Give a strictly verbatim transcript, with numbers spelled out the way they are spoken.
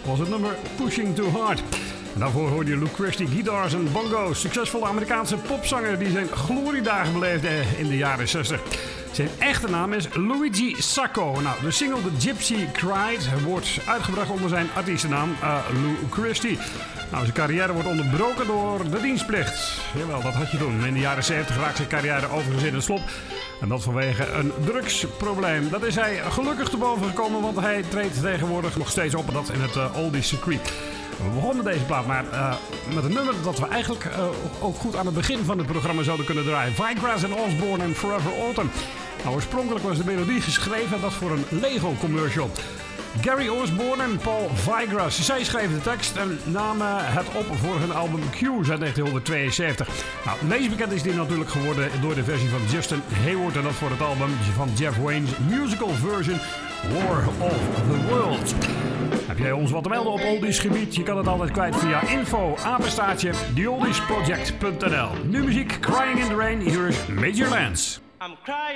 was het nummer Pushing Too Hard. En daarvoor hoorde je Lou Christie, gitars en bongo's. Succesvolle Amerikaanse popzanger die zijn gloriedagen beleefde in de jaren zestig. Zijn echte naam is Luigi Sacco. Nou, de single The Gypsy Cried wordt uitgebracht onder zijn artiestennaam uh, Lou Christie. Nou, zijn carrière wordt onderbroken door de dienstplicht. Jawel, dat had je toen. In de jaren zeventig raakt zijn carrière overigens in het slop. En dat vanwege een drugsprobleem. Dat is hij gelukkig te boven gekomen, want hij treedt tegenwoordig nog steeds op. Dat in het uh, oldies circuit. We begonnen deze plaat maar uh, met een nummer dat we eigenlijk uh, ook goed aan het begin van het programma zouden kunnen draaien. Vigrass and Osborne and Forever Autumn. Nou, oorspronkelijk was de melodie geschreven, dat voor een Lego commercial. Gary Osborne en Paul Vigrass. Zij schreven de tekst en namen het op voor hun album Cues uit negentien tweeënzeventig. Nou, meest bekend is die natuurlijk geworden door de versie van Justin Hayward en dat voor het album van Jeff Wayne's musical version War of the Worlds. Heb jij ons wat te melden op oldies gebied? Je kan het altijd kwijt via info apenstaartje the oldies project punt n l. Nu muziek, Crying in the Rain, hier is Major Lance. I'm crying.